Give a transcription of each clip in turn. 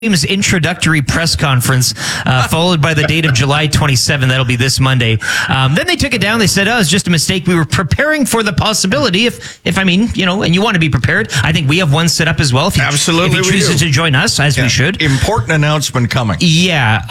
James introductory press conference, followed by the date of July 27. That'll be this Monday. Then they took it down. They said, "Oh, it's just a mistake. We were preparing for the possibility. If I mean, you know, and you want to be prepared. I think we have one set up as well. If he chooses to join us, as we should. Important announcement coming. Yeah.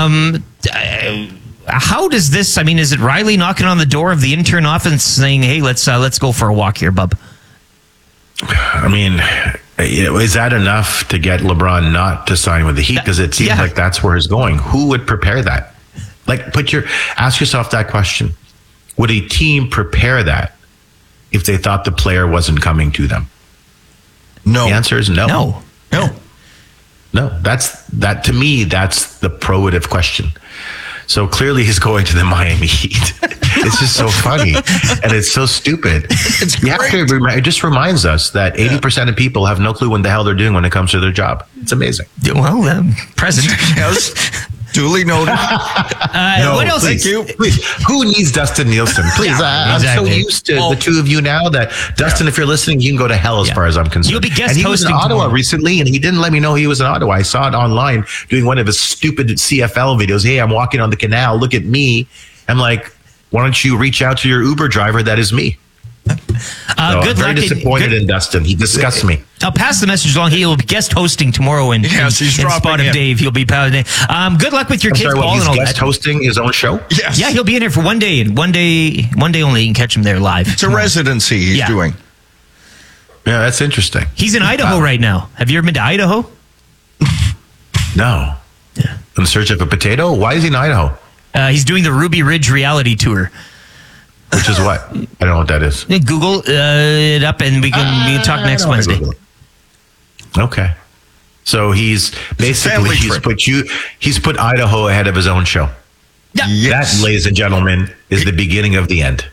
How does this? I mean, is it Riley knocking on the door of the intern office saying, "Hey, let's go for a walk here, bub"? I mean, is that enough to get LeBron not to sign with the Heat? Because it seems like that's where he's going. Who would prepare that? Like, ask yourself that question. Would a team prepare that if they thought the player wasn't coming to them? No. The answer is no. No. That to me, that's the probative question. So clearly he's going to the Miami Heat. It's just so funny. And it's so stupid. It's great. It just reminds us that 80% of people have no clue what the hell they're doing when it comes to their job. It's amazing. Well, present. Yes. Duly noted. What else? Thank you. Please. Who needs Dustin Nielsen? Please. I'm so used to the two of you now that, Dustin, if you're listening, you can go to hell as far as I'm concerned. You'll be guest and he was hosting in Ottawa tomorrow. recently, and he didn't let me know he was in Ottawa. I saw it online doing one of his stupid CFL videos. Hey, I'm walking on the canal. Look at me. I'm like, why don't you reach out to your Uber driver? That is me. I'm very disappointed in Dustin. He disgusts me. I'll pass the message along. He'll be guest hosting tomorrow in spot of Dave. He'll be good luck with your kids' ball and all that. Guest hosting his own show? Yes. Yeah, he'll be in here for one day, and one day only. You can catch him there live. It's a residency he's doing. Yeah, that's interesting. He's in Idaho right now. Have you ever been to Idaho? No. Yeah. In search of a potato? Why is he in Idaho? He's doing the Ruby Ridge reality tour. Which is what? I don't know what that is. Google it up, and we can talk next Wednesday. Okay. So he's basically he's put Idaho ahead of his own show. Yeah. Yes. That, ladies and gentlemen, is the beginning of the end.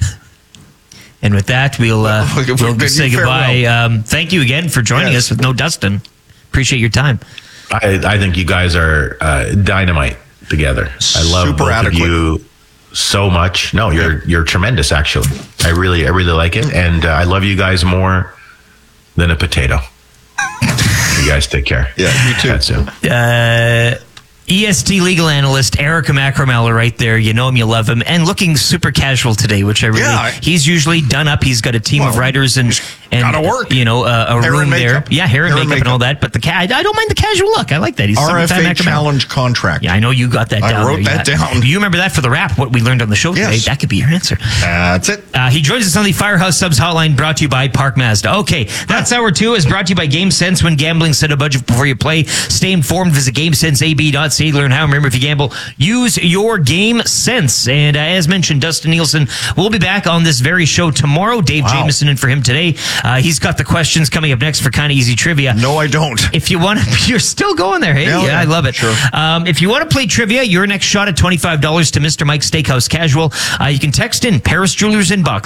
And with that, we'll say goodbye. Thank you again for joining us with no Dustin. Appreciate your time. I think you guys are dynamite together. I love both of you so much. No, you're tremendous, actually. I really like it, and I love you guys more than a potato. You guys take care. Yeah, you too. That's it. EST legal analyst Erica Macromeller right there. You know him, you love him, and looking super casual today, which I really. He's usually done up. He's got a team of writers and gotta work. You know, a hair room there. Yeah, hair and makeup and all that. But I don't mind the casual look. I like that. He's RFA challenge contract. Yeah, I know you got that down. I wrote that down. You remember that for the rap? What we learned on the show today? That could be your answer. That's it. He joins us on the Firehouse Subs hotline, brought to you by Park Mazda. Okay, that's hour 2 is brought to you by GameSense. When gambling, set a budget before you play. Stay informed. Visit GameSenseAB.ca. Learn how. Remember, if you gamble, use your Game Sense. And as mentioned, Dustin Nielsen will be back on this very show tomorrow. Dave Jameson in for him today. He's got the questions coming up next for Kinda Easy Trivia. No, I don't. If you want to, you're still going there. Hey, yeah, I love it. Sure. If you want to play trivia, your next shot at $25 to Mr. Mike's Steakhouse Casual. You can text in Paris Jewelers Inbox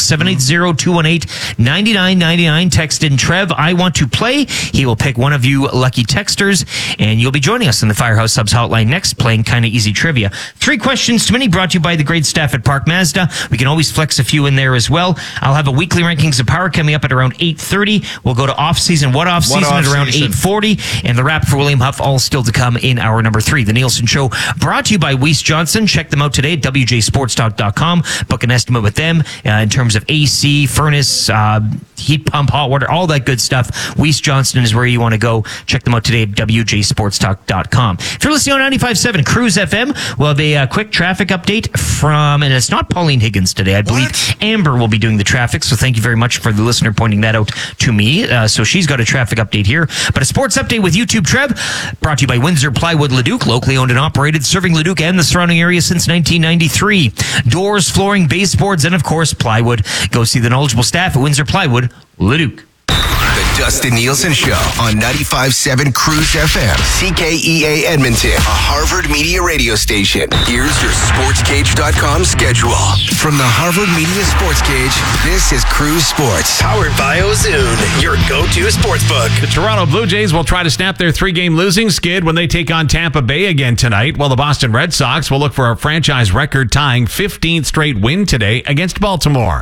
780-218-9999. Text in Trev, I want to play. He will pick one of you lucky texters, and you'll be joining us in the Firehouse Subs hotline next, playing Kinda Easy Trivia. 3 questions to many, brought to you by the great staff at Park Mazda. We can always flex a few in there as well. I'll have a weekly rankings of power coming up at around 8:30. We'll go to off-season, at around 8:40. And the wrap for William Huff, all still to come in hour number 3. The Nielsen Show, brought to you by Weiss Johnson. Check them out today at WJSportsTalk.com. Book an estimate with them in terms of AC, furnace, heat pump, hot water, all that good stuff. Weiss Johnson is where you want to go. Check them out today at WJSportsTalk.com. If you're listening on 95.7 Cruise FM, we'll have a quick traffic update from, and it's not Pauline Higgins today. I believe Amber will be doing the traffic, so thank you very much for the listener pointing that out to me. So she's got a traffic update here. But a sports update with YouTube Trev, brought to you by Windsor Plywood Leduc, locally owned and operated, serving Leduc and the surrounding area since 1993. Doors, flooring, baseboards, and of course, plywood. Go see the knowledgeable staff at Windsor Plywood Leduc. The Dustin Nielsen Show on 95.7 Cruise FM, CKEA Edmonton, a Harvard Media radio station. Here's your SportsCage.com schedule. From the Harvard Media Sports Cage, this is Cruise Sports. Powered by Ozoon, your go-to sportsbook. The Toronto Blue Jays will try to snap their 3-game losing skid when they take on Tampa Bay again tonight, while the Boston Red Sox will look for a franchise record-tying 15th straight win today against Baltimore.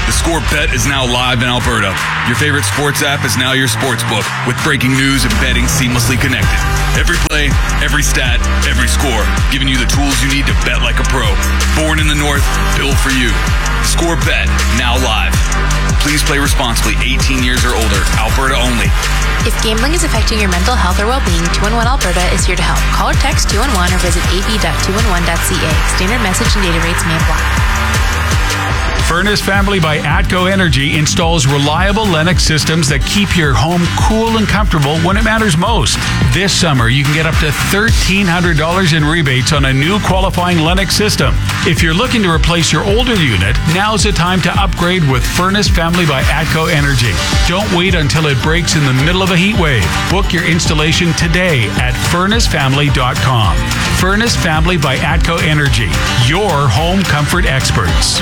The Score Bet is now live in Alberta. Your favorite sports app is now your sportsbook, with breaking news and betting seamlessly connected. Every play, every stat, every score, giving you the tools you need to bet like a pro. Born in the North, built for you. Score Bet, now live. Please play responsibly, 18 years or older, Alberta only. If gambling is affecting your mental health or well-being, 211 Alberta is here to help. Call or text 211 or visit ab.211.ca. Standard message and data rates may apply. Furnace Family by ATCO Energy installs reliable Lennox systems that keep your home cool and comfortable when it matters most. This summer, you can get up to $1,300 in rebates on a new qualifying Lennox system. If you're looking to replace your older unit, now's the time to upgrade with Furnace Family by ATCO Energy. Don't wait until it breaks in the middle of a heat wave. Book your installation today at furnacefamily.com. Furnace Family by ATCO Energy, your home comfort experts.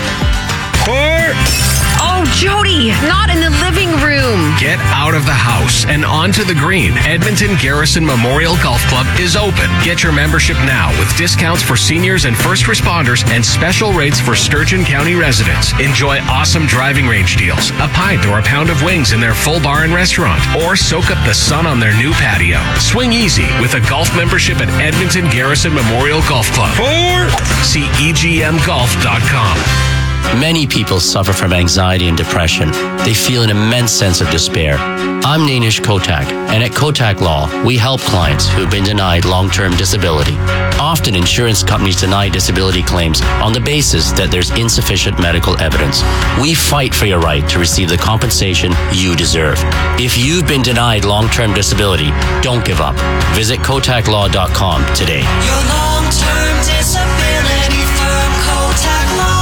Oh, Jody, not in the living room. Get out of the house and onto the green. Edmonton Garrison Memorial Golf Club is open. Get your membership now with discounts for seniors and first responders and special rates for Sturgeon County residents. Enjoy awesome driving range deals, a pint or a pound of wings in their full bar and restaurant, or soak up the sun on their new patio. Swing easy with a golf membership at Edmonton Garrison Memorial Golf Club. See EGMGolf.com. Many people suffer from anxiety and depression. They feel an immense sense of despair. I'm Nainish Kotak, and at Kotak Law, we help clients who've been denied long-term disability. Often, insurance companies deny disability claims on the basis that there's insufficient medical evidence. We fight for your right to receive the compensation you deserve. If you've been denied long-term disability, don't give up. Visit KotakLaw.com today. Your long-term disability firm, Kotak Law.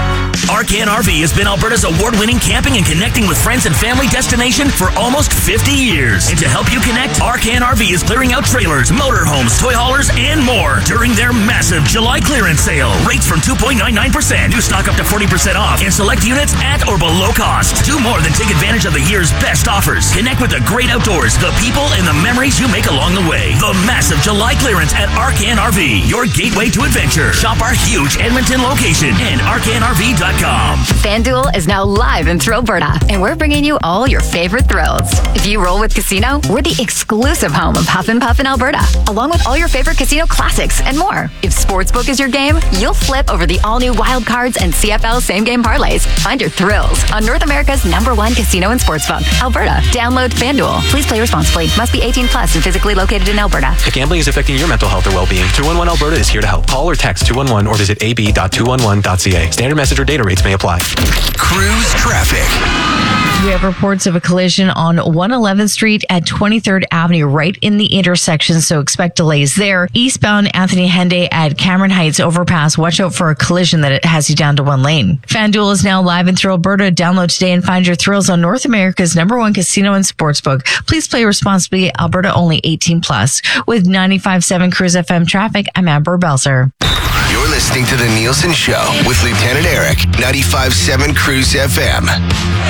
Arcan RV has been Alberta's award-winning camping and connecting with friends and family destination for almost 50 years. And to help you connect, Arcan RV is clearing out trailers, motorhomes, toy haulers, and more during their massive July clearance sale. Rates from 2.99%, new stock up to 40% off, and select units at or below cost. Do more than take advantage of the year's best offers. Connect with the great outdoors, the people, and the memories you make along the way. The massive July clearance at Arcan RV, your gateway to adventure. Shop our huge Edmonton location and arcanrv.com. FanDuel is now live in Alberta, and we're bringing you all your favorite thrills. If you roll with Casino, we're the exclusive home of Huff and Puff in Alberta, along with all your favorite casino classics and more. If Sportsbook is your game, you'll flip over the all-new Wild Cards and CFL same-game parlays. Find your thrills on North America's #1 casino and sportsbook, Alberta. Download FanDuel. Please play responsibly. Must be 18 plus and physically located in Alberta. If gambling is affecting your mental health or well-being, 211 Alberta is here to help. Call or text 211 or visit ab.211.ca. Standard message or data rates may apply. Cruise traffic. We have reports of a collision on 111th Street at 23rd Avenue, right in the intersection, so expect delays there. Eastbound Anthony Henday at Cameron Heights overpass. Watch out for a collision that it has you down to one lane. FanDuel is now live in Alberta. Download today and find your thrills on North America's #1 casino and sportsbook. Please play responsibly. Alberta only 18 plus. With 95.7 Cruise FM traffic, I'm Amber Belzer. You're listening to The Nielsen Show with Lieutenant Eric, 95.7 Cruise FM.